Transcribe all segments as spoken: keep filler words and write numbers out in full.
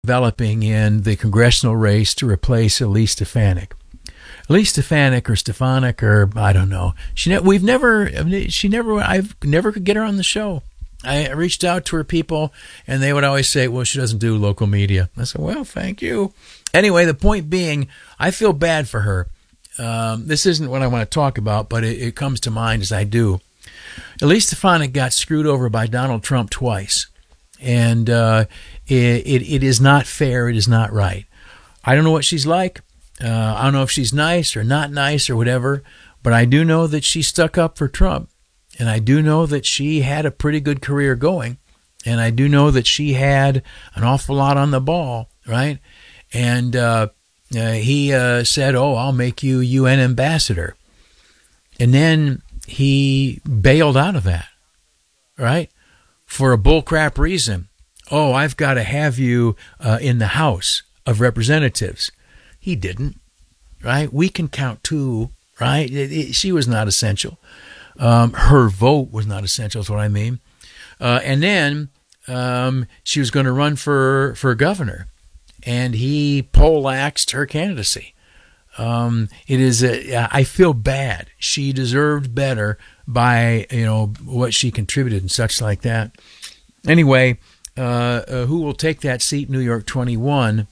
developing in the congressional race to replace Elise Stefanik. Elise Stefanik or Stefanik or I don't know. She ne- we've never she never I've never could get her on the show. I reached out to her people and they would always say, well, she doesn't do local media. I said, well, thank you. Anyway, the point being, I feel bad for her. Um, this isn't what I want to talk about, but it, it comes to mind as I do. Elise Stefanik got screwed over by Donald Trump twice. And uh, it, it it is not fair. It is not right. I don't know what she's like. Uh, I don't know if she's nice or not nice or whatever, but I do know that she stuck up for Trump. And I do know that she had a pretty good career going. And I do know that she had an awful lot on the ball, right? And uh, uh, he uh, said, oh, I'll make you U N ambassador. And then he bailed out of that, right? For a bullcrap reason. Oh, I've got to have you uh, in the House of Representatives. He didn't, right? We can count two, right? It, it, she was not essential. Um, her vote was not essential, is what I mean. Uh, and then um, she was going to run for, for governor, and he poleaxed her candidacy. Um, it is. A, I feel bad. She deserved better by you know what she contributed and such like that. Anyway, uh, uh, who will take that seat in New York twenty-one?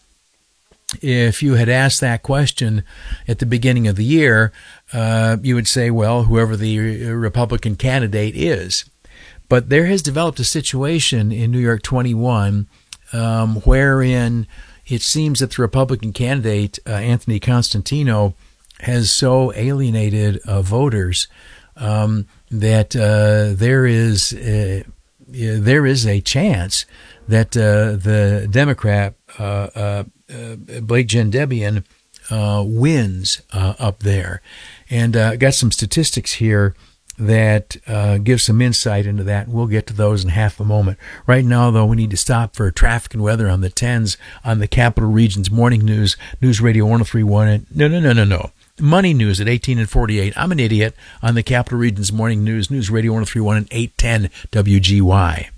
If you had asked that question at the beginning of the year, uh, you would say, well, whoever the Republican candidate is. But there has developed a situation in New York twenty-one um, wherein it seems that the Republican candidate, uh, Anthony Constantino, has so alienated uh, voters um, that uh, there is uh, there is a chance that uh, the Democrat uh, uh, uh, Blake Gendebian uh, wins uh, up there. And I uh, got some statistics here that uh, give some insight into that. We'll get to those in half a moment. Right now, though, we need to stop for traffic and weather on the tens on the Capital Region's Morning News, News Radio one oh three point one. No, no, no, no, no. Money News at eighteen and forty-eight. I'm an idiot on the Capital Region's Morning News, News Radio one oh three point one and eight ten W G Y.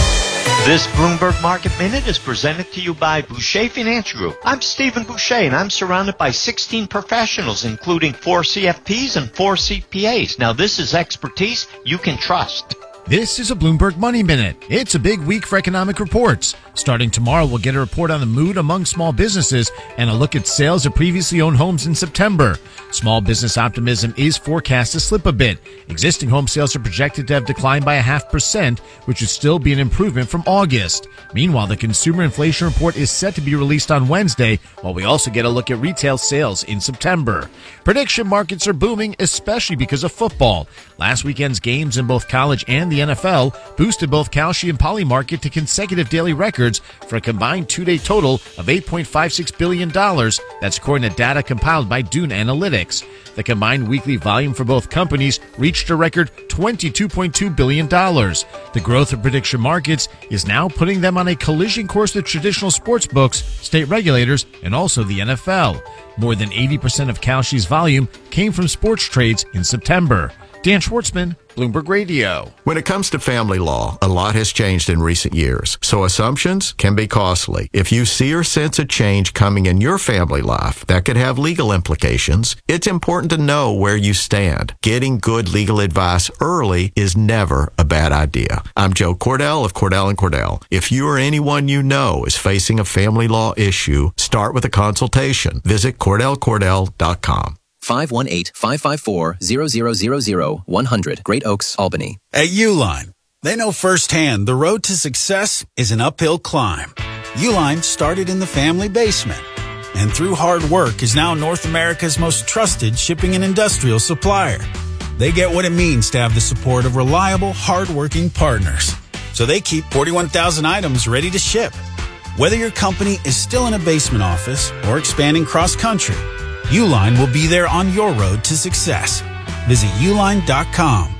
This Bloomberg Market Minute is presented to you by Boucher Financial Group. I'm Stephen Boucher, and I'm surrounded by sixteen professionals, including four C F Ps and four C P As. Now, this is expertise you can trust. This is a Bloomberg Money Minute. It's a big week for economic reports. Starting tomorrow, we'll get a report on the mood among small businesses and a look at sales of previously owned homes in September. Small business optimism is forecast to slip a bit. Existing home sales are projected to have declined by a half percent, which would still be an improvement from August. Meanwhile, the consumer inflation report is set to be released on Wednesday, while we also get a look at retail sales in September. Prediction markets are booming, especially because of football. Last weekend's games in both college and the N F L boosted both Kalshi and Polymarket to consecutive daily records for a combined two-day total of eight point five six billion dollars. That's according to data compiled by Dune Analytics. The combined weekly volume for both companies reached a record twenty-two point two billion dollars. The growth of prediction markets is now putting them on a collision course with traditional sports books, state regulators, and also the N F L. More than eighty percent of Kalshi's volume came from sports trades in September. Dan Schwartzman, Bloomberg Radio. When it comes to family law, a lot has changed in recent years, so assumptions can be costly. If you see or sense a change coming in your family life that could have legal implications, it's important to know where you stand. Getting good legal advice early is never a bad idea. I'm Joe Cordell of Cordell and Cordell. If you or anyone you know is facing a family law issue, start with a consultation. Visit Cordell Cordell dot com. five one eight, five five four, zero zero zero zero, one hundred, Great Oaks, Albany. At Uline, they know firsthand the road to success is an uphill climb. Uline started in the family basement, and through hard work is now North America's most trusted shipping and industrial supplier. They get what it means to have the support of reliable, hard-working partners, so they keep forty-one thousand items ready to ship. Whether your company is still in a basement office or expanding cross-country, Uline will be there on your road to success. Visit uline dot com.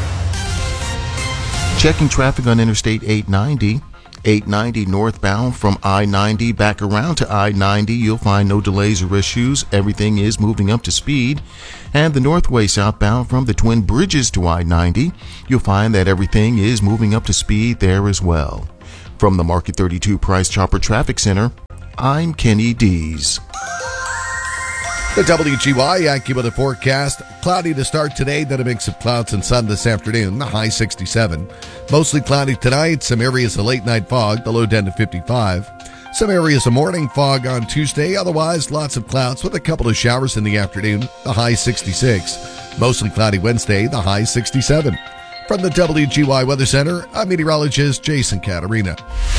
Checking traffic on Interstate eight ninety. eight ninety northbound from I ninety back around to I ninety. You'll find no delays or issues. Everything is moving up to speed. And the northway southbound from the Twin Bridges to I ninety. You'll find that everything is moving up to speed there as well. From the Market thirty-two Price Chopper Traffic Center, I'm Kenny Dees. The W G Y AccuWeather forecast. Cloudy to start today, then a mix of clouds and sun this afternoon, the high sixty-seven. Mostly cloudy tonight, some areas of late night fog, the low ten to fifty-five. Some areas of morning fog on Tuesday, otherwise lots of clouds with a couple of showers in the afternoon, the high sixty-six. Mostly cloudy Wednesday, the high sixty-seven. From the W G Y Weather Center, I'm meteorologist Jason Caterina.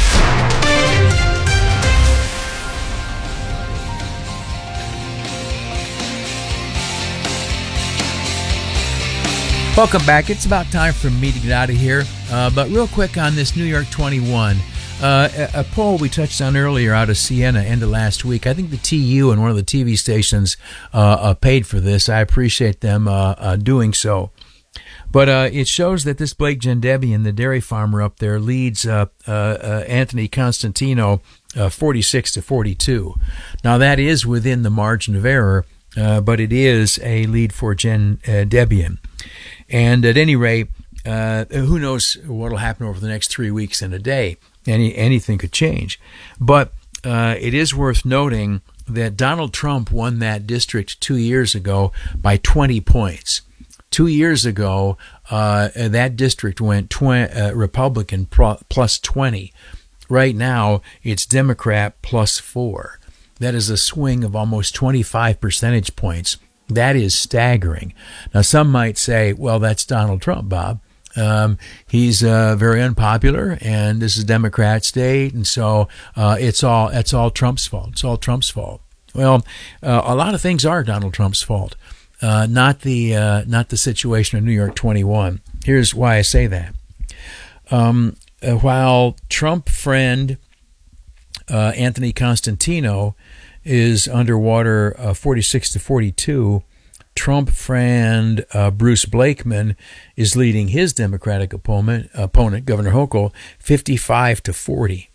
Welcome back. It's about time for me to get out of here. Uh, but real quick on this New York twenty-one. Uh, a, a poll we touched on earlier out of Siena, end of last week. I think the T U and one of the T V stations uh, uh, paid for this. I appreciate them uh, uh, doing so. But uh, it shows that this Blake Gendebian, the dairy farmer up there, leads uh, uh, uh, Anthony Constantino uh, forty-six to forty-two. Now, that is within the margin of error, uh, but it is a lead for Gendebian. And at any rate, uh, who knows what will happen over the next three weeks and a day. Any Anything could change. But uh, it is worth noting that Donald Trump won that district two years ago by twenty points. Two years ago, uh, that district went tw- uh, Republican pro- plus twenty. Right now, it's Democrat plus four. That is a swing of almost twenty-five percentage points. That is staggering. Now, some might say, well, that's Donald Trump, Bob. Um, he's uh, very unpopular, and this is a Democrat state, and so uh, it's all it's all Trump's fault. It's all Trump's fault. Well, uh, a lot of things are Donald Trump's fault, uh, not the uh, not the situation in New York twenty-one. Here's why I say that. Um, uh, while Trump friend uh, Anthony Constantino is underwater uh, forty-six to forty-two, Trump friend uh, Bruce Blakeman is leading his Democratic opponent, opponent Governor Hochul, fifty-five to forty.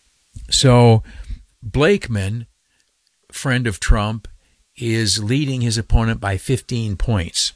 So Blakeman, friend of Trump, is leading his opponent by fifteen points.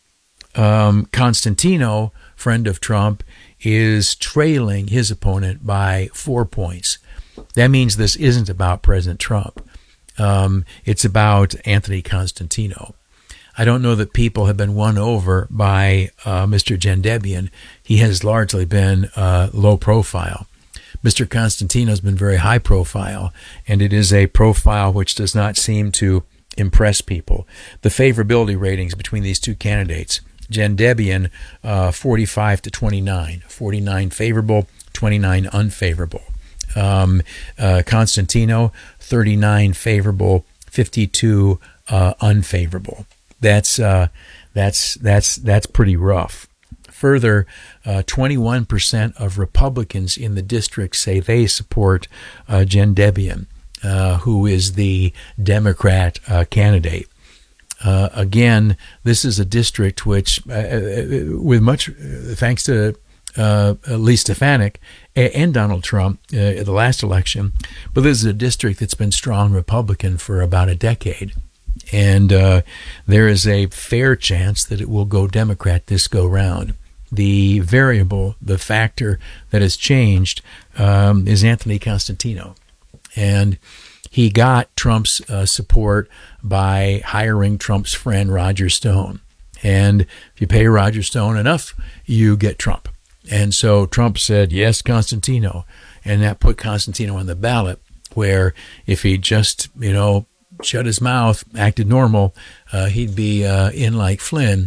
Um, Constantino, friend of Trump, is trailing his opponent by four points. That means this isn't about President Trump. Um, it's about Anthony Constantino. I don't know that people have been won over by uh, Mister Gendebian. He has largely been uh, low profile. Mister Constantino has been very high profile, and it is a profile which does not seem to impress people. The favorability ratings between these two candidates, Gendebian, uh, forty-five to twenty-nine, forty-nine favorable, twenty-nine unfavorable. Um, uh, Constantino, thirty-nine favorable, fifty-two uh, unfavorable. That's uh, that's that's that's pretty rough. Further, uh, twenty-one percent of Republicans in the district say they support uh, Gendebian, uh, who is the Democrat uh, candidate. Uh, again, this is a district which, uh, with much uh, thanks to uh, Lee Stefanik and Donald Trump uh, at the last election, but this is a district that's been strong Republican for about a decade. And uh, there is a fair chance that it will go Democrat this go round. The variable, the factor that has changed um, is Anthony Constantino. And he got Trump's uh, support by hiring Trump's friend Roger Stone. And if you pay Roger Stone enough, you get Trump. And so Trump said, yes, Constantino. And that put Constantino on the ballot, where if he just, you know, shut his mouth, acted normal, uh, he'd be uh, in like Flynn.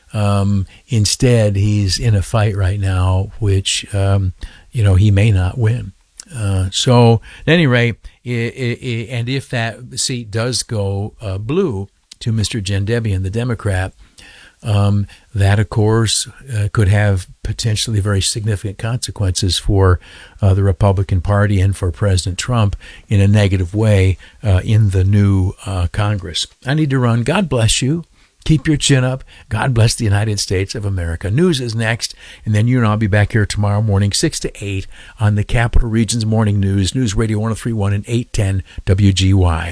Um, instead, he's in a fight right now, which, um, you know, he may not win. Uh, so, at any rate, it, it, it, and if that seat does go uh, blue to Mister Gendebian, the Democrat, um, that, of course, uh, could have potentially very significant consequences for uh, the Republican Party and for President Trump in a negative way uh, in the new uh, Congress. I need to run. God bless you. Keep your chin up. God bless the United States of America. News is next, and then you and I will be back here tomorrow morning, six to eight, on the Capital Region's Morning News, News Radio one oh three point one and eight ten W G Y.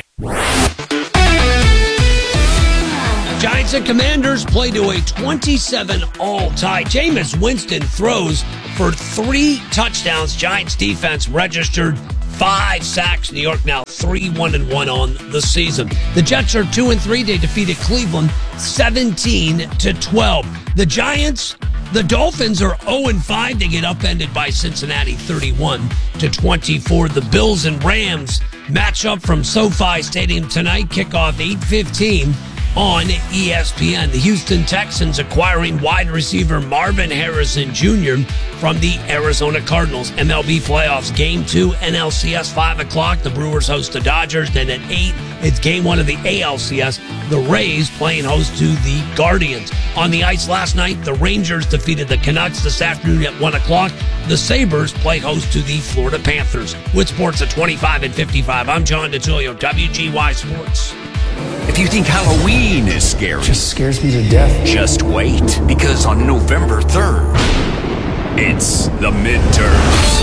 Giants and Commanders play to a twenty-seven all tie. Jameis Winston throws for three touchdowns. Giants defense registered five sacks. New York now three one and one on the season. The Jets are two and three. They defeated Cleveland seventeen to twelve. The Giants, the Dolphins are oh and five. They get upended by Cincinnati thirty-one to twenty-four. The Bills and Rams match up from SoFi Stadium tonight. Kickoff eight fifteen on E S P N. The Houston Texans acquiring wide receiver Marvin Harrison Junior from the Arizona Cardinals. M L B playoffs, game two, N L C S, five o'clock. The Brewers host the Dodgers. Then at eight, it's game one of the A L C S. The Rays playing host to the Guardians. On the ice last night, the Rangers defeated the Canucks. This afternoon at one o'clock. The Sabres play host to the Florida Panthers. With sports at twenty-five and fifty-five, I'm John DeTilio, W G Y Sports. If you think Halloween is scary, just scares me to death. Just wait, because on November third, it's the midterms.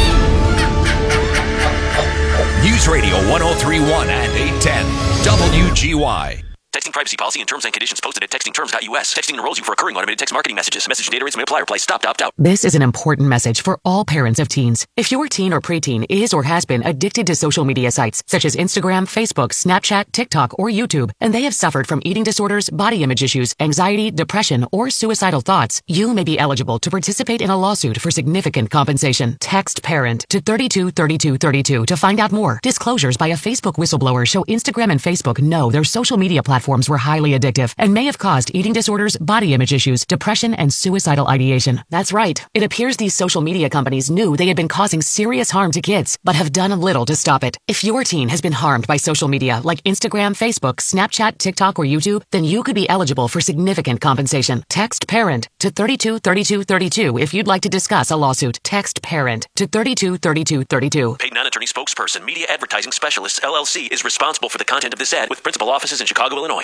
News Radio one oh three point one and eight ten W G Y. Texting privacy policy and terms and conditions posted at texting terms dot U S. Texting enrolls you for recurring automated text marketing messages. Message data rates may apply. Reply stop to opt out. This is an important message for all parents of teens. If your teen or preteen is or has been addicted to social media sites such as Instagram, Facebook, Snapchat, TikTok, or YouTube, and they have suffered from eating disorders, body image issues, anxiety, depression, or suicidal thoughts, you may be eligible to participate in a lawsuit for significant compensation. Text PARENT to thirty-two thirty-two thirty-two to find out more. Disclosures by a Facebook whistleblower show Instagram and Facebook know their social media platforms were highly addictive and may have caused eating disorders, body image issues, depression, and suicidal ideation. That's right. It appears these social media companies knew they had been causing serious harm to kids, but have done little to stop it. If your teen has been harmed by social media like Instagram, Facebook, Snapchat, TikTok, or YouTube, then you could be eligible for significant compensation. Text PARENT to thirty-two thirty-two thirty-two if you'd like to discuss a lawsuit. Text PARENT to thirty-two thirty-two thirty-two. Paid non-attorney spokesperson, Media Advertising Specialists, L L C, is responsible for the content of this ad with principal offices in Chicago, Illinois.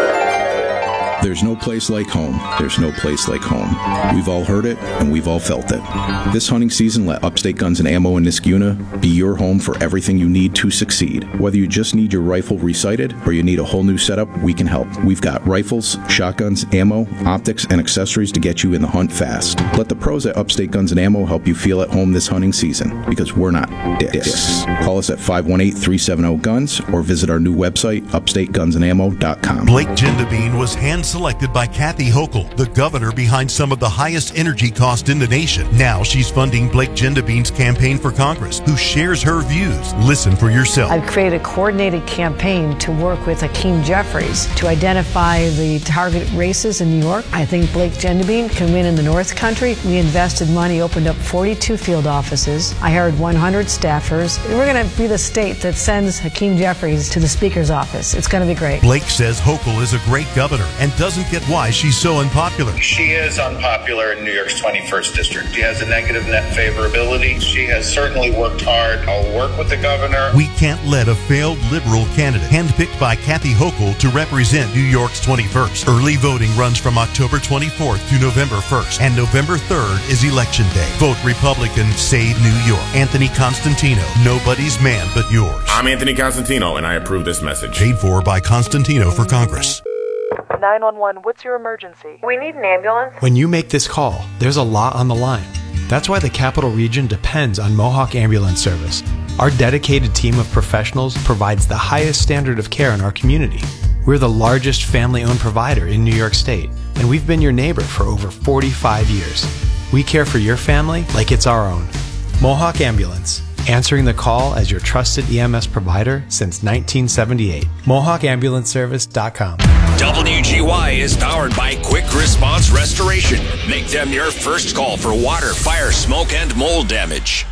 There's no place like home. There's no place like home. We've all heard it, and we've all felt it. This hunting season, let Upstate Guns and Ammo in Niskuna be your home for everything you need to succeed. Whether you just need your rifle resighted or you need a whole new setup, we can help. We've got rifles, shotguns, ammo, optics, and accessories to get you in the hunt fast. Let the pros at Upstate Guns and Ammo help you feel at home this hunting season, because we're not dicks. Call us at five one eight, three seven zero, GUNS or visit our new website, upstate guns and ammo dot com. Blake Gendabine was hand-selected by Kathy Hochul, the governor behind some of the highest energy costs in the nation. Now she's funding Blake Gendabine's campaign for Congress, who shares her views. Listen for yourself. I've created a coordinated campaign to work with Hakeem Jeffries to identify the target races in New York. I think Blake Gendabine can win in the North Country. We invested money, opened up forty-two field offices. I hired one hundred staffers. We're going to be the state that sends Hakeem Jeffries to the Speaker's office. It's going to be great. Blake says Hochul is a great governor and doesn't get why she's so unpopular. She is unpopular in New York's twenty-first district. She has a negative net favorability. She has certainly worked hard. I'll work with the governor. We can't let a failed liberal candidate, handpicked by Kathy Hochul to represent New York's twenty-first. Early voting runs from October twenty-fourth to November first, and November third is Election Day. Vote Republican, save New York. Anthony Constantino, nobody's man but yours. I'm Anthony Constantino, and I approve this message. Paid for by Constantino for Congress. nine one one, what's your emergency? We need an ambulance. When you make this call, there's a lot on the line. That's why the Capital Region depends on Mohawk Ambulance Service. Our dedicated team of professionals provides the highest standard of care in our community. We're the largest family-owned provider in New York State, and we've been your neighbor for over forty-five years. We care for your family like it's our own. Mohawk Ambulance, answering the call as your trusted E M S provider since nineteen seventy-eight. Mohawk Ambulance Service dot com. W G Y is powered by Quick Response Restoration. Make them your first call for water, fire, smoke, and mold damage.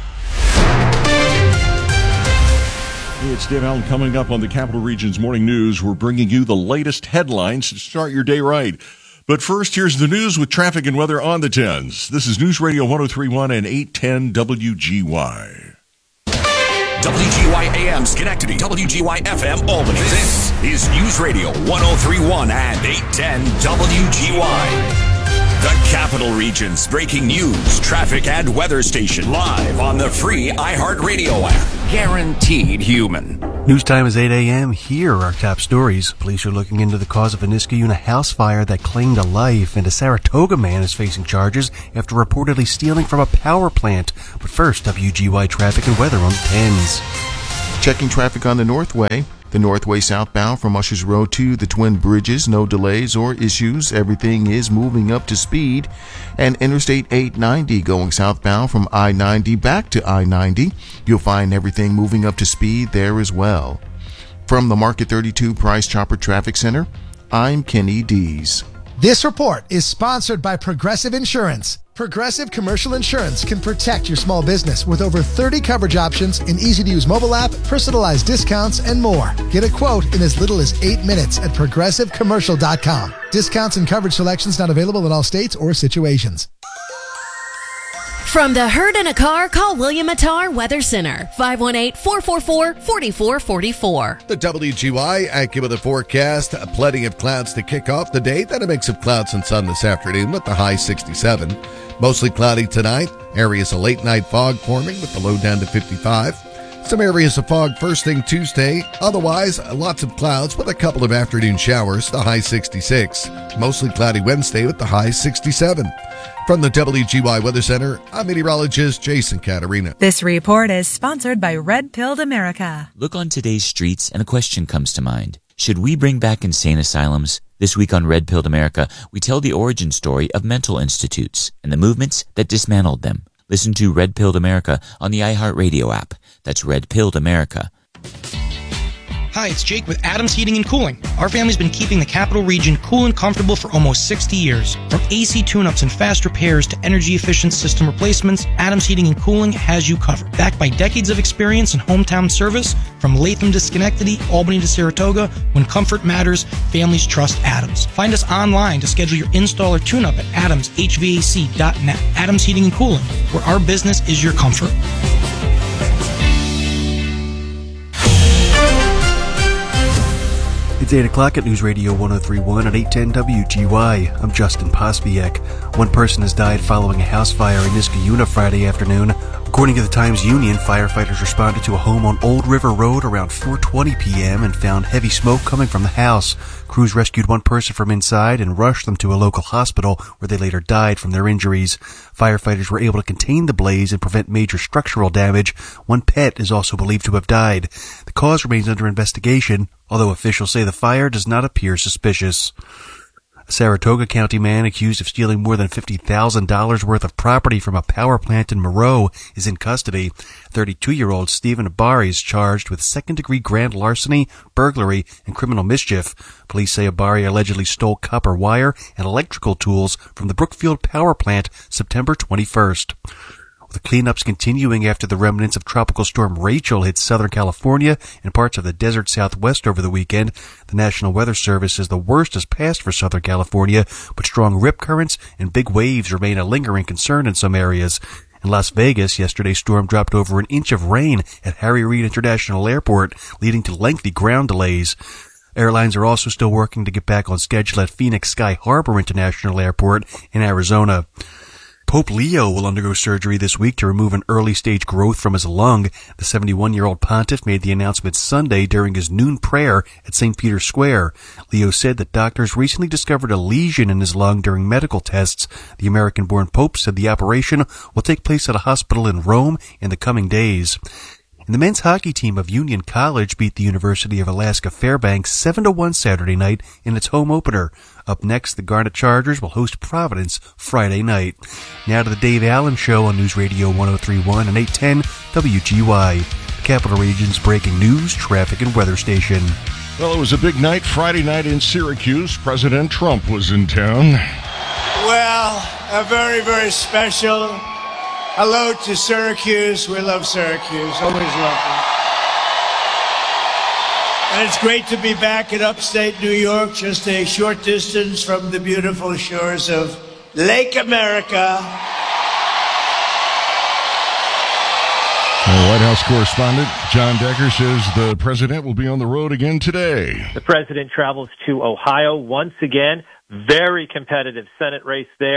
Hey, it's Dave Allen coming up on the Capital Region's Morning News. We're bringing you the latest headlines to start your day right. But first, here's the news with traffic and weather on the tens. This is News Radio one oh three point one and eight ten W G Y. W G Y A M Schenectady, W G Y F M Albany. This is News Radio one oh three point one and eight ten W G Y. The Capital Region's breaking news, traffic, and weather station live on the free iHeartRadio app. Guaranteed human. News time is eight a.m. Here are our top stories. Police are looking into the cause of a Niskayuna house fire that claimed a life, and a Saratoga man is facing charges after reportedly stealing from a power plant. But first, W G Y traffic and weather on the tens. Checking traffic on the Northway. The Northway southbound from Ushers Road to the Twin Bridges, no delays or issues. Everything is moving up to speed. And Interstate eight ninety going southbound from I ninety back to I ninety. You'll find everything moving up to speed there as well. From the Market thirty-two Price Chopper Traffic Center, I'm Kenny Dees. This report is sponsored by Progressive Insurance. Progressive Commercial Insurance can protect your small business with over thirty coverage options, an easy-to-use mobile app, personalized discounts, and more. Get a quote in as little as eight minutes at progressive commercial dot com. Discounts and coverage selections not available in all states or situations. From the herd in a car, call William Attar Weather Center, five one eight, four four four, four four four four. The W G Y AccuWeather forecast, plenty of clouds to kick off the day, then a mix of clouds and sun this afternoon with the high sixty-seven. Mostly cloudy tonight, areas of late night fog forming with the low down to fifty-five. Some areas of fog first thing Tuesday, otherwise lots of clouds with a couple of afternoon showers, the high sixty-six. Mostly cloudy Wednesday with the high sixty-seven. From the W G Y Weather Center, I'm meteorologist Jason Caterina. This report is sponsored by Red Pilled America. Look on today's streets and a question comes to mind. Should we bring back insane asylums? This week on Red Pilled America, we tell the origin story of mental institutes and the movements that dismantled them. Listen to Red Pilled America on the iHeartRadio app. That's Red Pilled America. Hi, it's Jake with Adams Heating and Cooling. Our family's been keeping the Capital Region cool and comfortable for almost sixty years. From A C tune-ups and fast repairs to energy-efficient system replacements, Adams Heating and Cooling has you covered. Backed by decades of experience and hometown service, from Latham to Schenectady, Albany to Saratoga, when comfort matters, families trust Adams. Find us online to schedule your install or tune-up at adams h v a c dot net. Adams Heating and Cooling, where our business is your comfort. It's eight o'clock at News Radio one oh three point one at eight ten W G Y. I'm Justin Pospiek. One person has died following a house fire in Niskayuna Friday afternoon. According to the Times-Union, firefighters responded to a home on Old River Road around four twenty p.m. and found heavy smoke coming from the house. Crews rescued one person from inside and rushed them to a local hospital where they later died from their injuries. Firefighters were able to contain the blaze and prevent major structural damage. One pet is also believed to have died. The cause remains under investigation, although officials say the fire does not appear suspicious. A Saratoga County man accused of stealing more than fifty thousand dollars worth of property from a power plant in Moreau is in custody. thirty-two-year-old Stephen Abari is charged with second-degree grand larceny, burglary, and criminal mischief. Police say Abari allegedly stole copper wire and electrical tools from the Brookfield power plant September twenty-first. The cleanups continuing after the remnants of Tropical Storm Rachel hit Southern California and parts of the desert Southwest over the weekend. The National Weather Service says the worst has passed for Southern California, but strong rip currents and big waves remain a lingering concern in some areas. In Las Vegas, yesterday's storm dropped over an inch of rain at Harry Reid International Airport, leading to lengthy ground delays. Airlines are also still working to get back on schedule at Phoenix Sky Harbor International Airport in Arizona. Pope Leo will undergo surgery this week to remove an early-stage growth from his lung. The seventy-one-year-old pontiff made the announcement Sunday during his noon prayer at Saint Peter's Square. Leo said that doctors recently discovered a lesion in his lung during medical tests. The American-born pope said the operation will take place at a hospital in Rome in the coming days. And the men's hockey team of Union College beat the University of Alaska Fairbanks seven to one Saturday night in its home opener. Up next, the Garnet Chargers will host Providence Friday night. Now to the Dave Allen Show on News Radio one oh three point one and eight ten W G Y. The Capital Region's breaking news, traffic, and weather station. Well, it was a big night Friday night in Syracuse. President Trump was in town. Well, a very, very special hello to Syracuse. We love Syracuse. Always love them. And it's great to be back in upstate New York, just a short distance from the beautiful shores of Lake America. Our White House correspondent John Decker says the president will be on the road again today. The president travels to Ohio once again. Very competitive Senate race there.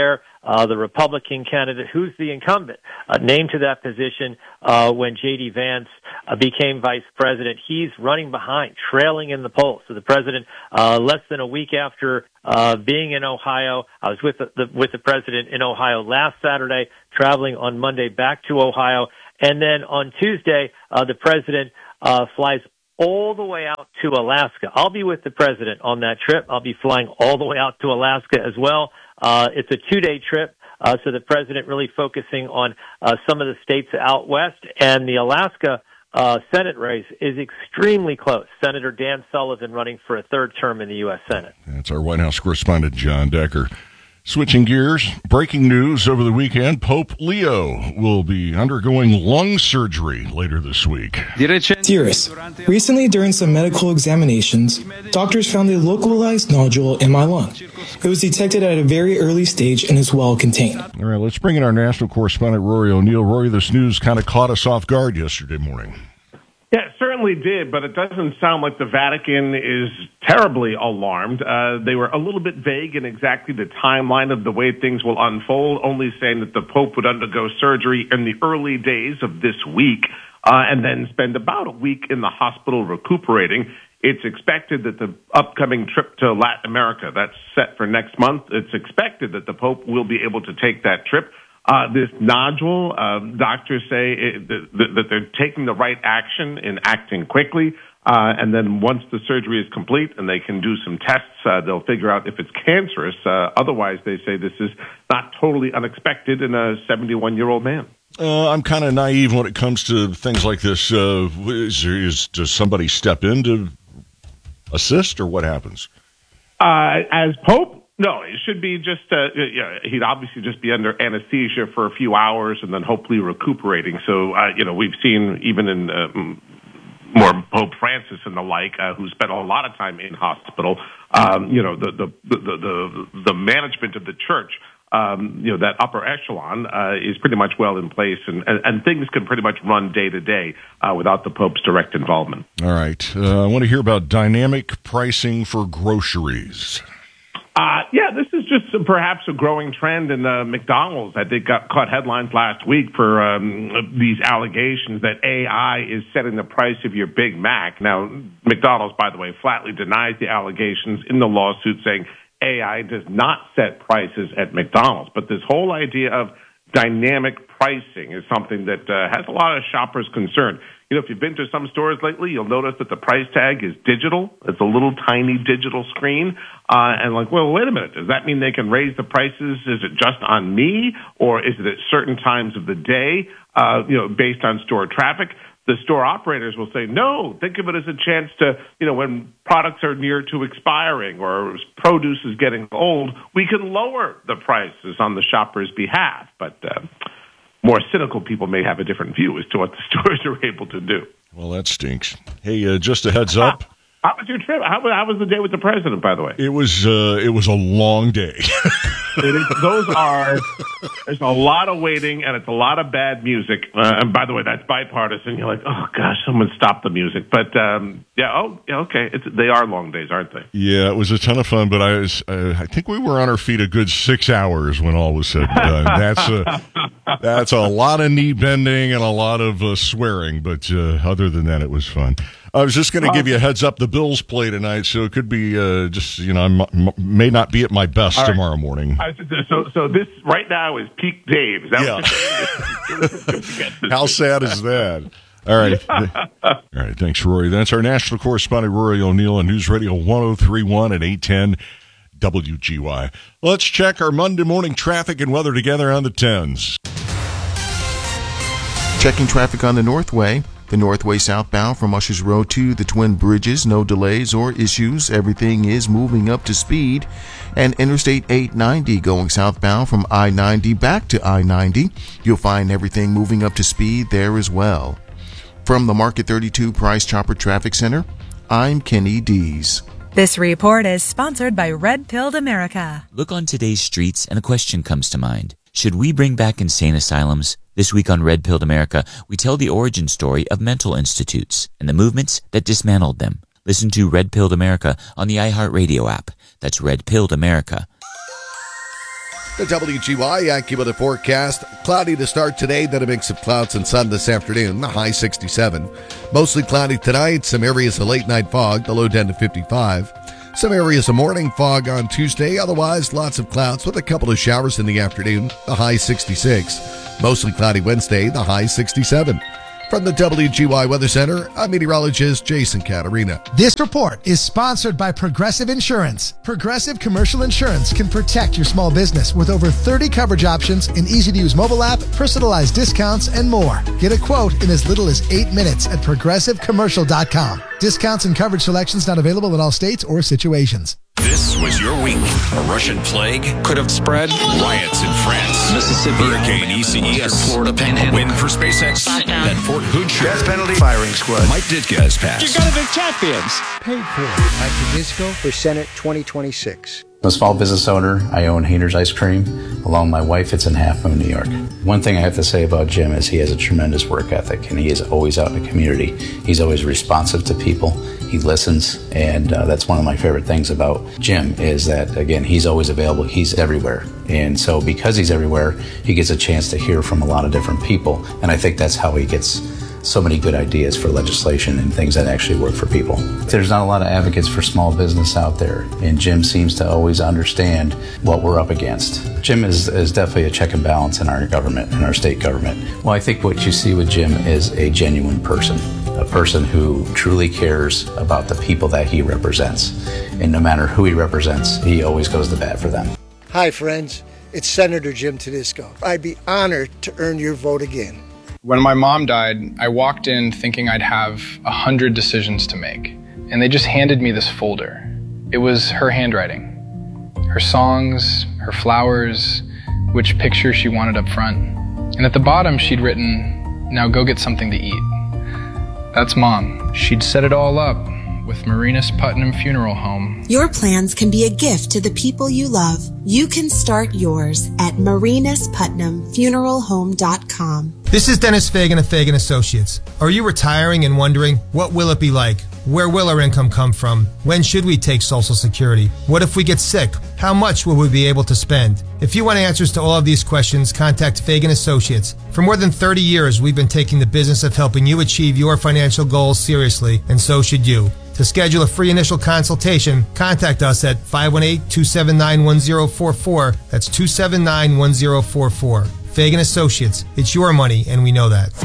uh, the Republican candidate, who's the incumbent, uh, named to that position uh, when J D Vance uh, became vice president. He's running behind, trailing in the polls. So the president, uh, less than a week after uh, being in Ohio, I was with the, the with the president in Ohio last Saturday, traveling on Monday back to Ohio, and then on Tuesday, uh, the president uh, flies all the way out to Alaska. I'll be with the president on that trip. I'll be flying all the way out to Alaska as well. Uh, it's a two-day trip, uh, so the president really focusing on uh, some of the states out west, and the Alaska uh, Senate race is extremely close. Senator Dan Sullivan running for a third term in the U S Senate. That's our White House correspondent, John Decker. Switching gears, breaking news over the weekend, Pope Leo will be undergoing lung surgery later this week. Dearest, recently during some medical examinations, doctors found a localized nodule in my lung. It was detected at a very early stage and is well contained. All right, let's bring in our national correspondent, Rory O'Neill. Rory, this news kind of caught us off guard yesterday morning. Yeah, it certainly did, but it doesn't sound like the Vatican is terribly alarmed. Uh, they were a little bit vague in exactly the timeline of the way things will unfold, only saying that the Pope would undergo surgery in the early days of this week uh, and then spend about a week in the hospital recuperating. It's expected that the upcoming trip to Latin America, that's set for next month, it's expected that the Pope will be able to take that trip. Uh, this nodule, um, doctors say it, that, that they're taking the right action in acting quickly, uh, and then once the surgery is complete and they can do some tests, uh, they'll figure out if it's cancerous. Uh, otherwise, they say this is not totally unexpected in a seventy-one-year-old man. Uh, I'm kind of naive when it comes to things like this. Uh, is, is, does somebody step in to assist, or what happens? Uh, as Pope? No, it should be just, uh, yeah, he'd obviously just be under anesthesia for a few hours and then hopefully recuperating. So, uh, you know, we've seen even in uh, more Pope Francis and the like, uh, who spent a lot of time in hospital, um, you know, the, the, the, the, the management of the church, um, you know, that upper echelon uh, is pretty much well in place, and, and, and things can pretty much run day to day uh, without the Pope's direct involvement. All right. Uh, I want to hear about dynamic pricing for groceries. Uh, yeah, this is just perhaps a growing trend in uh, McDonald's. I think got caught headlines last week for um, these allegations that A I is setting the price of your Big Mac. Now, McDonald's, by the way, flatly denies the allegations in the lawsuit, saying A I does not set prices at McDonald's. But this whole idea of dynamic pricing is something that uh, has a lot of shoppers concerned. You know, if you've been to some stores lately, you'll notice that the price tag is digital. It's a little tiny digital screen. Uh, and like, well, wait a minute. Does that mean they can raise the prices? Is it just on me? Or is it at certain times of the day, uh, you know, based on store traffic? The store operators will say, no, think of it as a chance to, you know, when products are near to expiring or produce is getting old, we can lower the prices on the shopper's behalf. But, uh, more cynical people may have a different view as to what the stores are able to do. Well, that stinks. Hey, uh, just a heads up. How was your trip? How, how was the day with the president, by the way? It was uh, it was a long day. It is, those are, there's a lot of waiting, and it's a lot of bad music. Uh, and by the way, that's bipartisan. You're like, oh, gosh, someone stop the music. But, um, yeah, oh, yeah, okay. It's, they are long days, aren't they? Yeah, it was a ton of fun, but I was, uh, I think we were on our feet a good six hours when all was said and done. That's a, that's a lot of knee bending and a lot of uh, swearing, but uh, other than that, it was fun. I was just going to give you a heads up. The Bills play tonight, so it could be uh, just, you know, I m- may not be at my best right. tomorrow morning. So, so this right now is peak Dave. Is that yeah. How sad is that? All right. All right. Thanks, Rory. That's our national correspondent, Rory O'Neill, on News Radio one oh three point one at eight ten W G Y. Let's check our Monday morning traffic and weather together on the tens. Checking traffic on the Northway. The Northway southbound from Ushers Road to the Twin Bridges, no delays or issues. Everything is moving up to speed. And Interstate eight ninety going southbound from I ninety back to I ninety. You'll find everything moving up to speed there as well. From the Market thirty-two Price Chopper Traffic Center, I'm Kenny Dees. This report is sponsored by Red Pilled America. Look on today's streets and a question comes to mind. Should we bring back insane asylums? This week on Red Pilled America, we tell the origin story of mental institutes and the movements that dismantled them. Listen to Red Pilled America on the iHeartRadio app. That's Red Pilled America. The W G Y AccuWeather forecast. Cloudy to start today, then a mix of clouds and sun this afternoon, the high sixty-seven. Mostly cloudy tonight, some areas of late night fog, the low ten to fifty-five. Some areas of morning fog on Tuesday, otherwise lots of clouds with a couple of showers in the afternoon, the high sixty-six. Mostly cloudy Wednesday, the high sixty-seven. From the W G Y Weather Center, I'm meteorologist Jason Caterina. This report is sponsored by Progressive Insurance. Progressive Commercial Insurance can protect your small business with over thirty coverage options, an easy-to-use mobile app, personalized discounts, and more. Get a quote in as little as eight minutes at progressive commercial dot com. Discounts and coverage selections not available in all states or situations. This was your week. A Russian plague could have spread. Riots in France. Mississippi. Hurricane E C E S. Florida Panhandle. Win for SpaceX. Then Fort Hood. Death penalty. Firing squad. Mike Ditka has passed. You're going to the champions. Paid for. Mike Tedisco for Senate twenty twenty-six. I'm a small business owner. I own Hader's Ice Cream. Along with my wife, it's in Half Moon, New York. One thing I have to say about Jim is he has a tremendous work ethic, and he is always out in the community. He's always responsive to people. He listens, and uh, that's one of my favorite things about Jim is that, again, he's always available. He's everywhere. And so because he's everywhere, he gets a chance to hear from a lot of different people, and I think that's how he gets so many good ideas for legislation and things that actually work for people. There's not a lot of advocates for small business out there, and Jim seems to always understand what we're up against. Jim is, is definitely a check and balance in our government, in our state government. Well, I think what you see with Jim is a genuine person, a person who truly cares about the people that he represents. And no matter who he represents, he always goes to bat for them. Hi, friends. It's Senator Jim Tedisco. I'd be honored to earn your vote again. When my mom died, I walked in thinking I'd have a hundred decisions to make, and they just handed me this folder. It was her handwriting, her songs, her flowers, which picture she wanted up front. And at the bottom, she'd written, "Now go get something to eat." That's Mom. She'd set it all up with Marinus Putnam Funeral Home. Your plans can be a gift to the people you love. You can start yours at marinus putnam funeral home dot com. This is Dennis Fagan of Fagan Associates. Are you retiring and wondering, what will it be like? Where will our income come from? When should we take Social Security? What if we get sick? How much will we be able to spend? If you want answers to all of these questions, contact Fagan Associates. For more than thirty years, we've been taking the business of helping you achieve your financial goals seriously, and so should you. To schedule a free initial consultation, contact us at five one eight, two seven nine, one zero four four. That's two seven nine, one zero four four. Fagan Associates. It's your money, and we know that.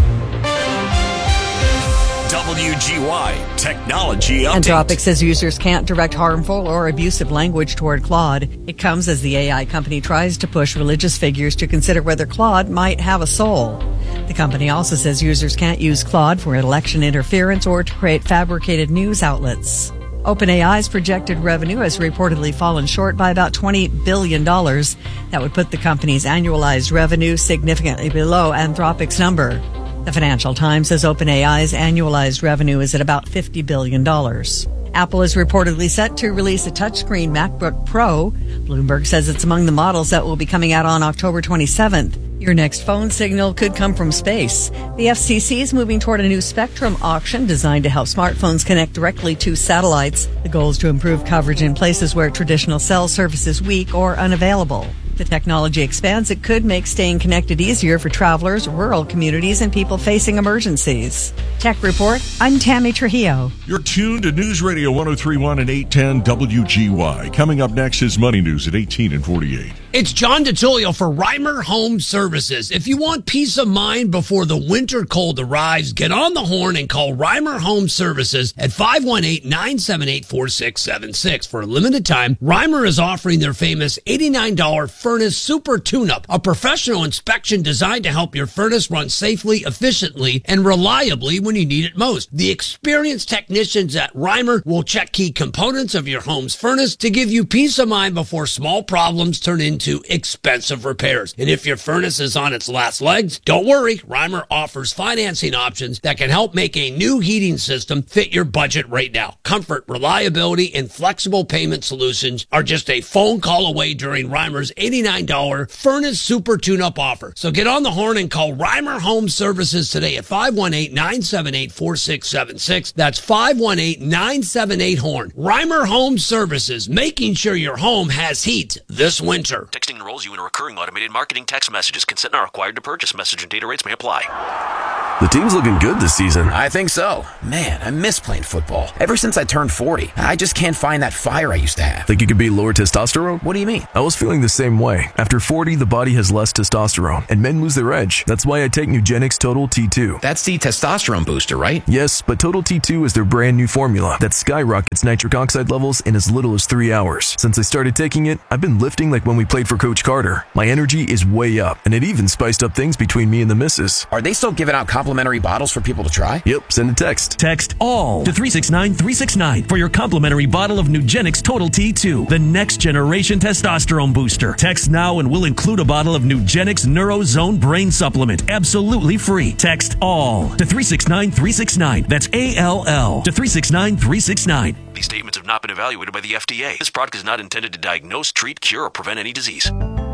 W G Y Technology Update. Anthropic says users can't direct harmful or abusive language toward Claude. It comes as the A I company tries to push religious figures to consider whether Claude might have a soul. The company also says users can't use Claude for election interference or to create fabricated news outlets. OpenAI's projected revenue has reportedly fallen short by about twenty billion dollars. That would put the company's annualized revenue significantly below Anthropic's number. The Financial Times says OpenAI's annualized revenue is at about fifty billion dollars. Apple is reportedly set to release a touchscreen MacBook Pro. Bloomberg says it's among the models that will be coming out on October twenty-seventh. Your next phone signal could come from space. The F C C is moving toward a new spectrum auction designed to help smartphones connect directly to satellites. The goal is to improve coverage in places where traditional cell service is weak or unavailable. The technology expands, it could make staying connected easier for travelers, rural communities, and people facing emergencies. Tech Report, I'm Tammy Trujillo. You're tuned to News Radio one oh three point one and eight ten W G Y. Coming up next is Money News at eighteen and forty-eight. It's John DeTullio for Reimer Home Services. If you want peace of mind before the winter cold arrives, get on the horn and call Reimer Home Services at five one eight, nine seven eight, four six seven six. For a limited time, Reimer is offering their famous eighty-nine dollars Furnace Super Tune-Up, a professional inspection designed to help your furnace run safely, efficiently, and reliably when you need it most. The experienced technicians at Reimer will check key components of your home's furnace to give you peace of mind before small problems turn into to expensive repairs. And if your furnace is on its last legs, don't worry. Reimer offers financing options that can help make a new heating system fit your budget right now. Comfort, reliability, and flexible payment solutions are just a phone call away during Reimer's eighty-nine dollars Furnace Super Tune-Up offer. So get on the horn and call Reimer Home Services today at five one eight, nine seven eight, four six seven six. That's five one eight, nine seven eight, HORN. Reimer Home Services, making sure your home has heat this winter. Texting enrolls you in a recurring automated marketing text messages. Consent not required to purchase. Message and data rates may apply. The team's looking good this season. I think so. Man, I miss playing football. Ever since I turned forty, I just can't find that fire I used to have. Think you could beat lower testosterone? What do you mean? I was feeling the same way. After forty, the body has less testosterone, and men lose their edge. That's why I take Nugenix Total T two. That's the testosterone booster, right? Yes, but Total T two is their brand new formula that skyrockets nitric oxide levels in as little as three hours. Since I started taking it, I've been lifting like when we played for Coach Carter. My energy is way up, and it even spiced up things between me and the missus. Are they still giving out complimentary bottles for people to try? Yep, send a text. Text ALL to three six nine three six nine for your complimentary bottle of Nugenix Total T two, the next generation testosterone booster. Text now and we'll include a bottle of Nugenix NeuroZone Brain Supplement, absolutely free. Text ALL to three six nine three six nine. That's A L L to three six nine three six nine. These statements have not been evaluated by the F D A. This product is not intended to diagnose, treat, cure, or prevent any disease.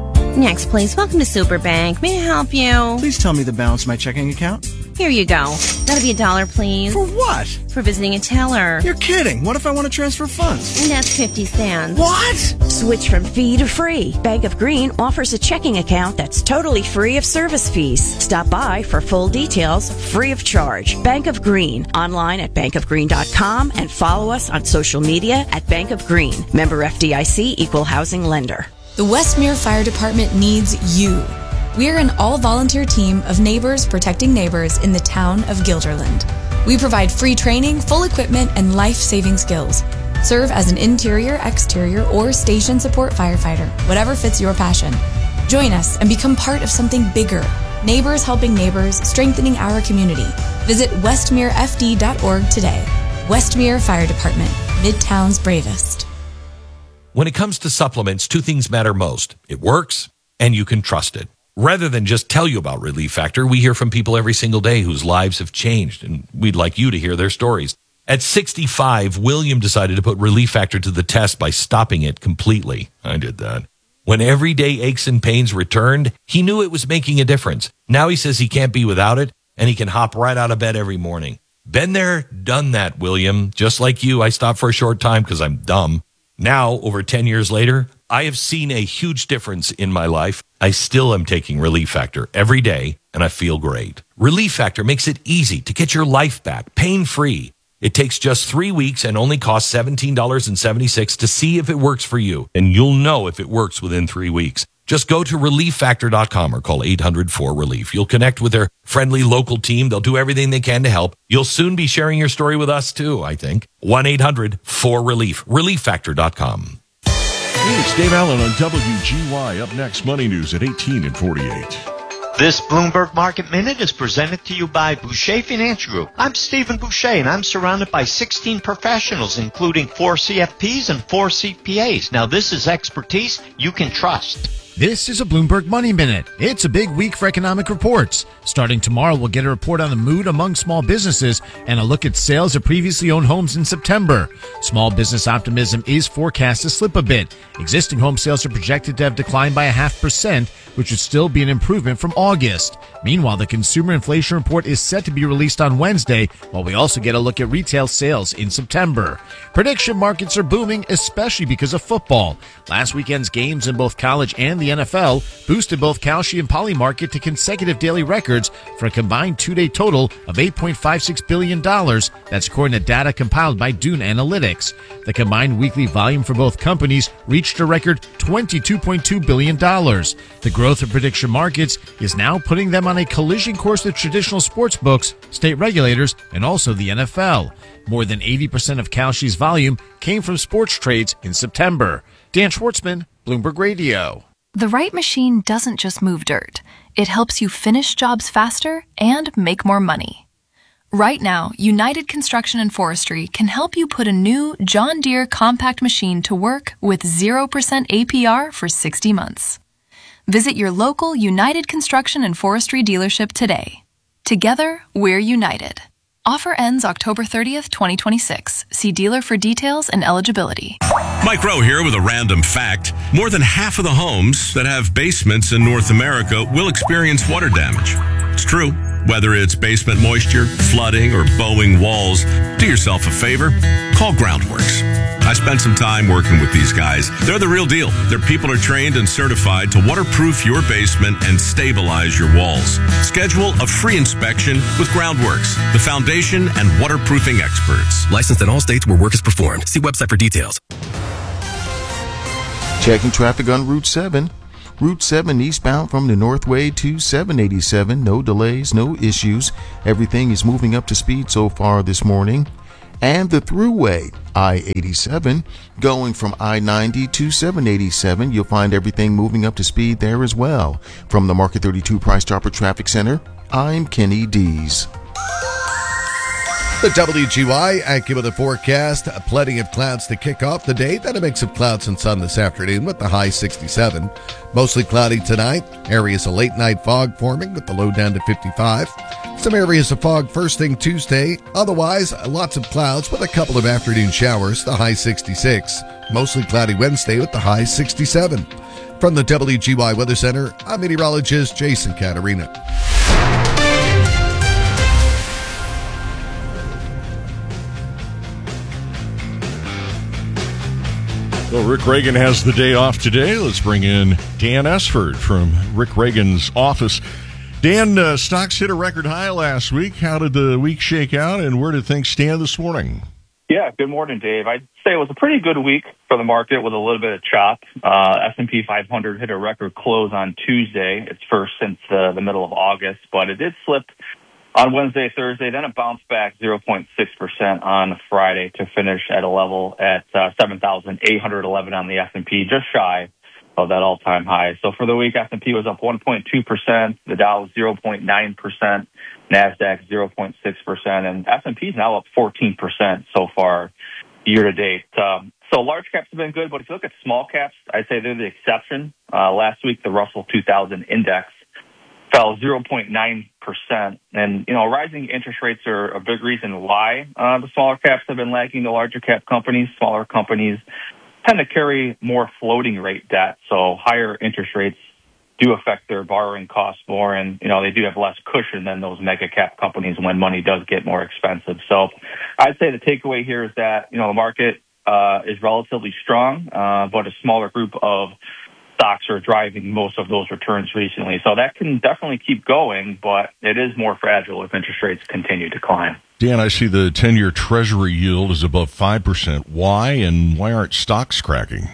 Next, please. Welcome to Superbank. May I help you? Please tell me the balance of my checking account. Here you go. That'll be a dollar, please. For what? For visiting a teller. You're kidding. What if I want to transfer funds? And that's fifty cents. What? Switch from fee to free. Bank of Green offers a checking account that's totally free of service fees. Stop by for full details, free of charge. Bank of Green. Online at bank of green dot com and follow us on social media at Bank of Green. Member F D I C, Equal Housing Lender. The Westmere Fire Department needs you. We're an all-volunteer team of neighbors protecting neighbors in the town of Guilderland. We provide free training, full equipment, and life-saving skills. Serve as an interior, exterior, or station support firefighter, whatever fits your passion. Join us and become part of something bigger. Neighbors helping neighbors, strengthening our community. Visit westmere f d dot org today. Westmere Fire Department, Midtown's bravest. When it comes to supplements, two things matter most. It works, and you can trust it. Rather than just tell you about Relief Factor, we hear from people every single day whose lives have changed, and we'd like you to hear their stories. At sixty-five, William decided to put Relief Factor to the test by stopping it completely. I did that. When everyday aches and pains returned, he knew it was making a difference. Now he says he can't be without it, and he can hop right out of bed every morning. Been there, done that, William. Just like you, I stopped for a short time because I'm dumb. Now, over ten years later, I have seen a huge difference in my life. I still am taking Relief Factor every day, and I feel great. Relief Factor makes it easy to get your life back, pain-free. It takes just three weeks and only costs seventeen dollars and seventy-six cents to see if it works for you, and you'll know if it works within three weeks. Just go to relief factor dot com or call eight hundred four relief. You'll connect with their friendly local team. They'll do everything they can to help. You'll soon be sharing your story with us, too, I think. one eight hundred four relief. relief factor dot com. Hey, it's Dave Allen on W G Y. Up next, Money News at eighteen and forty-eight. This Bloomberg Market Minute is presented to you by Boucher Finance Group. I'm Stephen Boucher, and I'm surrounded by sixteen professionals, including four C F Ps and four C P As. Now, this is expertise you can trust. This is a Bloomberg Money Minute. It's a big week for economic reports. Starting tomorrow, we'll get a report on the mood among small businesses and a look at sales of previously owned homes in September. Small business optimism is forecast to slip a bit. Existing home sales are projected to have declined by a half percent, which would still be an improvement from August. Meanwhile, the consumer inflation report is set to be released on Wednesday, while we also get a look at retail sales in September. Prediction markets are booming, especially because of football. Last weekend's games in both college and the N F L boosted both Kalshi and Polymarket to consecutive daily records for a combined two-day total of eight point five six billion dollars. That's according to data compiled by Dune Analytics. The combined weekly volume for both companies reached a record twenty-two point two billion dollars. The growth of prediction markets is now putting them on a collision course with traditional sports books, state regulators, and also the N F L. More than eighty percent of Kalshi's volume came from sports trades in September. Dan Schwartzman, Bloomberg Radio. The right machine doesn't just move dirt. It helps you finish jobs faster and make more money. Right now, United Construction and Forestry can help you put a new John Deere compact machine to work with zero percent A P R for sixty months. Visit your local United Construction and Forestry dealership today. Together, we're united. Offer ends October thirtieth, twenty twenty-six. See dealer for details and eligibility. Mike Rowe here with a random fact. More than half of the homes that have basements in North America will experience water damage. It's true. Whether it's basement moisture, flooding, or bowing walls, do yourself a favor. Call Groundworks. I spent some time working with these guys. They're the real deal. Their people are trained and certified to waterproof your basement and stabilize your walls. Schedule a free inspection with Groundworks, the foundation and waterproofing experts. Licensed in all states where work is performed. See website for details. Checking traffic on Route seven. Route seven eastbound from the Northway to seven eighty-seven. No delays, no issues. Everything is moving up to speed so far this morning. And the Thruway, I eighty-seven, going from I ninety to seven eighty-seven. You'll find everything moving up to speed there as well. From the Market thirty-two Price Chopper Traffic Center, I'm Kenny Dees. The W G Y AccuWeather forecast, plenty of clouds to kick off the day, then a mix of clouds and sun this afternoon with the high sixty-seven. Mostly cloudy tonight, areas of late night fog forming with the low down to fifty-five. Some areas of fog first thing Tuesday, otherwise lots of clouds with a couple of afternoon showers, the high sixty-six. Mostly cloudy Wednesday with the high sixty-seven. From the W G Y Weather Center, I'm meteorologist Jason Caterina. Well, Rick Reagan has the day off today. Let's bring in Dan Esford from Rick Reagan's office. Dan, uh, stocks hit a record high last week. How did the week shake out, and where did things stand this morning? Yeah, good morning, Dave. I'd say it was a pretty good week for the market with a little bit of chop. Uh, S and P five hundred hit a record close on Tuesday. It's first since the, the middle of August, but it did slip on Wednesday, Thursday, then it bounced back zero point six percent on Friday to finish at a level at uh, seven thousand eight hundred eleven on the S and P, just shy of that all-time high. So for the week, S and P was up one point two percent, the Dow zero point nine percent, NASDAQ zero point six percent, and S and P is now up fourteen percent so far year to date. Um, so large caps have been good, but if you look at small caps, I'd say they're the exception. Uh, last week, the Russell two thousand index fell zero point nine percent. And, you know, rising interest rates are a big reason why uh, the smaller caps have been lagging the larger cap companies. Smaller companies tend to carry more floating rate debt, so higher interest rates do affect their borrowing costs more, and, you know, they do have less cushion than those mega cap companies when money does get more expensive. So I'd say the takeaway here is that, you know, the market uh, is relatively strong, uh, but a smaller group of stocks are driving most of those returns recently. So that can definitely keep going, but it is more fragile if interest rates continue to climb. Dan, I see the ten-year Treasury yield is above five percent. Why, and why aren't stocks cracking?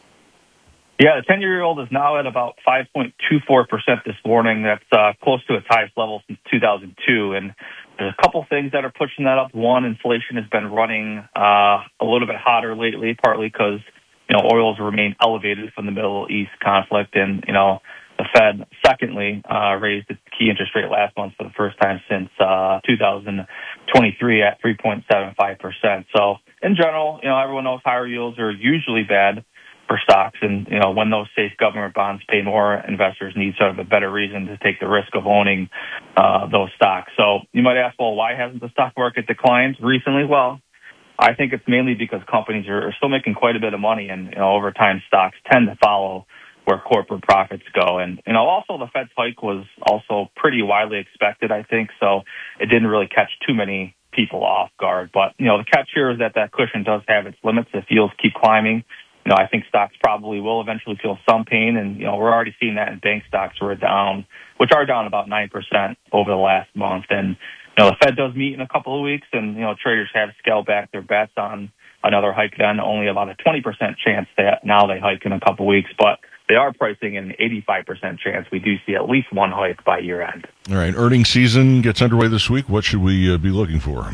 Yeah, the ten-year yield is now at about five point two four percent this morning. That's uh, close to its highest level since two thousand two. And there's a couple things that are pushing that up. One, inflation has been running uh, a little bit hotter lately, partly because, you know, oils remain elevated from the Middle East conflict, and, you know, the Fed, secondly, uh, raised its key interest rate last month for the first time since uh, two thousand twenty-three at three point seven five percent. So, in general, you know, everyone knows higher yields are usually bad for stocks, and, you know, when those safe government bonds pay more, investors need sort of a better reason to take the risk of owning uh, those stocks. So, you might ask, well, why hasn't the stock market declined recently? Well, I think it's mainly because companies are, are still making quite a bit of money, and, you know, over time, stocks tend to follow where corporate profits go. And, you know, also the Fed's hike was also pretty widely expected, I think, so it didn't really catch too many people off guard. But, you know, the catch here is that that cushion does have its limits. If yields keep climbing, you know, I think stocks probably will eventually feel some pain, and, you know, we're already seeing that in bank stocks who are down, which are down about nine percent over the last month. And, you know, the Fed does meet in a couple of weeks, and, you know, traders have scaled back their bets on another hike then, only about a twenty percent chance that now they hike in a couple of weeks. But they are pricing an eighty-five percent chance we do see at least one hike by year end. All right, earnings season gets underway this week. What should we uh, be looking for?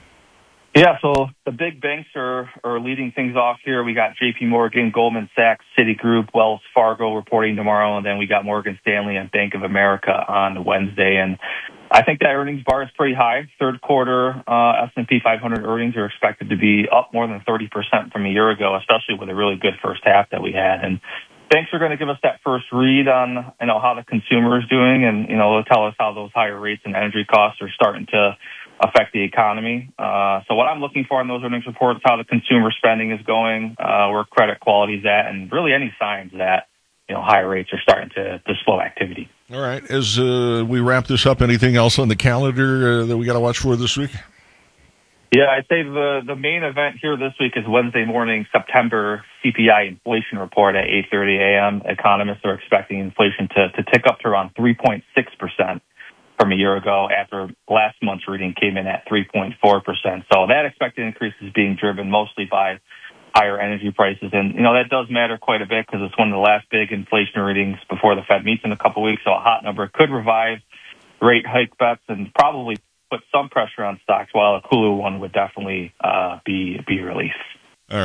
Yeah, so the big banks are, are leading things off here. We got J P Morgan, Goldman Sachs, Citigroup, Wells Fargo reporting tomorrow, and then we got Morgan Stanley and Bank of America on Wednesday. And I think that earnings bar is pretty high. Third quarter uh, S and P five hundred earnings are expected to be up more than thirty percent from a year ago, especially with a really good first half that we had. And banks are going to give us that first read on, you know, how the consumer is doing, and, you know, they'll tell us how those higher rates and energy costs are starting to affect the economy. Uh, so what I'm looking for in those earnings reports, how the consumer spending is going, uh, where credit quality is at, and really any signs that, you know, higher rates are starting to, to slow activity. All right. As uh, we wrap this up, anything else on the calendar uh, that we got to watch for this week? Yeah, I'd say the, the main event here this week is Wednesday morning, September C P I inflation report at eight thirty a.m. Economists are expecting inflation to, to tick up to around three point six percent from a year ago after last month's reading came in at three point four percent. So that expected increase is being driven mostly by higher energy prices. And, you know, that does matter quite a bit because it's one of the last big inflation readings before the Fed meets in a couple weeks. So a hot number could revive rate hike bets and probably put some pressure on stocks, while a cooler one would definitely uh, be be released.